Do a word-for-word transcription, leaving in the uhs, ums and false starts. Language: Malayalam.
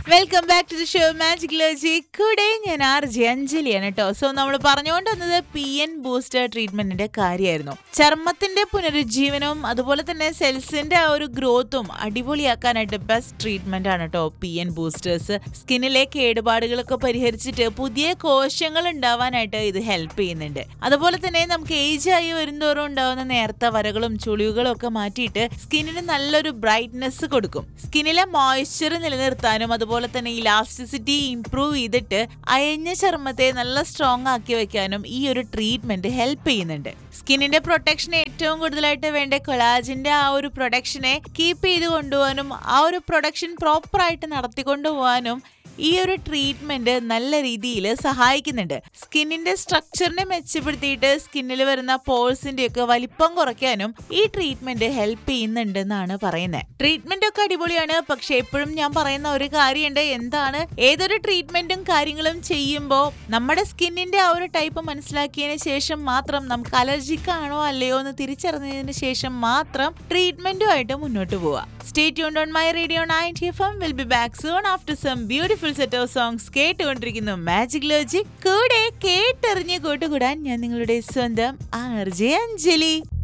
Welcome back to the show magic ലോജി. കൂടെ ഞാൻ ആർ ജെ അഞ്ജലിയാണ് കേട്ടോ. സോ നമ്മൾ പറഞ്ഞുകൊണ്ട് വന്നത് പി എൻ ബൂസ്റ്റർ ട്രീറ്റ്മെന്റിന്റെ കാര്യമായിരുന്നു. ചർമ്മത്തിന്റെ പുനരുജ്ജീവനവും അതുപോലെ തന്നെ സെൽസിന്റെ ആ ഒരു ഗ്രോത്തും അടിപൊളിയാക്കാനായിട്ട് ബെസ്റ്റ് ട്രീറ്റ്മെന്റ് ആണ് കേട്ടോ പി എൻ ബൂസ്റ്റേഴ്സ്. സ്കിന്നിലെ കേടുപാടുകളൊക്കെ പരിഹരിച്ചിട്ട് പുതിയ കോശങ്ങൾ ഉണ്ടാവാനായിട്ട് ഇത് ഹെൽപ്പ് ചെയ്യുന്നുണ്ട്. അതുപോലെ തന്നെ നമുക്ക് ഏജ് ആയി വരുന്തോറും ഉണ്ടാവുന്ന നേർത്ത വരകളും ചുളിവുകളും ഒക്കെ മാറ്റിയിട്ട് സ്കിന്നിന് നല്ലൊരു ബ്രൈറ്റ്നെസ് കൊടുക്കും. സ്കിന്നിലെ മോയ്സ്ചർ നിലനിർത്താനും അതുപോലെ തന്നെ ഇലാസ്റ്റിസിറ്റി ഇംപ്രൂവ് ചെയ്തിട്ട് അയഞ്ഞ ചർമ്മത്തെ നല്ല സ്ട്രോങ് ആക്കി വെക്കാനും ഈ ഒരു ട്രീറ്റ്മെന്റ് ഹെൽപ്പ് ചെയ്യുന്നുണ്ട്. സ്കിന്നിന്റെ പ്രൊട്ടക്ഷൻ ഏറ്റവും കൂടുതലായിട്ട് വേണ്ട കൊളാജിന്റെ ആ ഒരു പ്രൊഡക്ഷനെ കീപ്പ് ചെയ്ത് കൊണ്ടുപോകാനും ആ ഒരു പ്രൊഡക്ഷൻ പ്രോപ്പർ ആയിട്ട് നടത്തിക്കൊണ്ടുപോകാനും ഈ ഒരു ട്രീറ്റ്മെന്റ് നല്ല രീതിയിൽ സഹായിക്കുന്നുണ്ട്. സ്കിന്നിന്റെ സ്ട്രക്ചറിനെ മെച്ചപ്പെടുത്തിയിട്ട് സ്കിന്നിൽ വരുന്ന പോൾസിന്റെ ഒക്കെ വലിപ്പം കുറയ്ക്കാനും ഈ ട്രീറ്റ്മെന്റ് ഹെൽപ്പ് ചെയ്യുന്നുണ്ടെന്നാണ് പറയുന്നത്. ട്രീറ്റ്മെന്റ് ഒക്കെ അടിപൊളിയാണ്. പക്ഷെ എപ്പോഴും ഞാൻ പറയുന്ന ഒരു കാര്യമുണ്ട്, എന്താണ് ഏതൊരു ട്രീറ്റ്മെന്റും കാര്യങ്ങളും ചെയ്യുമ്പോൾ നമ്മുടെ സ്കിന്നിന്റെ ആ ഒരു ടൈപ്പ് മനസ്സിലാക്കിയതിന് ശേഷം മാത്രം, നമുക്ക് അലർജിക് ആണോ അല്ലയോ എന്ന് തിരിച്ചറിഞ്ഞതിന് ശേഷം മാത്രം ട്രീറ്റ്മെന്റുമായിട്ട് മുന്നോട്ട് പോവുക. Stay tuned on my radio ninety F M. We'll be back soon after some beautiful set of songs. കേട്ടുകൊണ്ടിരിക്കുന്നു മാജിക് ലോജി. കൂടെ കേട്ടറിഞ്ഞ് കൂട്ടുകൂടാൻ ഞാൻ നിങ്ങളുടെ സ്വന്തം ആർ ജെ അഞ്ജലി.